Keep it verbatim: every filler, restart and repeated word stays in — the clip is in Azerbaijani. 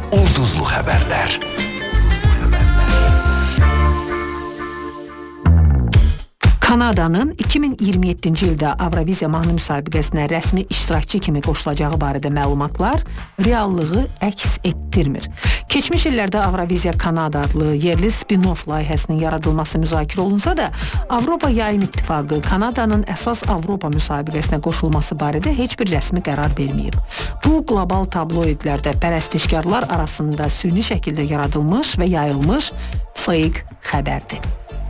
Ulduzlu xəbərlər. Kanadanın iki min iyirmi yeddinci ildə Avroviziya mahnı müsabiqəsinə rəsmi iştirakçı kimi qoşulacağı barədə məlumatlar reallığı əks etdirmir. Keçmiş illərdə Avroviziya Kanada adlı yerli spin-off layihəsinin yaradılması müzakirə olunsa da, Avropa Yayım İttifaqı Kanadanın əsas Avropa müsabiqəsinə qoşulması barədə heç bir rəsmi qərar verməyib. Bu, qlobal tabloidlərdə pərəstişkarlar arasında süni şəkildə yaradılmış və yayılmış fake xəbərdir.